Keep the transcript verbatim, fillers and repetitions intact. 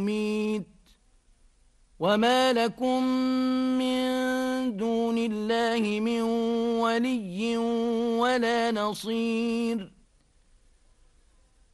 ميت وما لكم من دون الله من ولي ولا نصير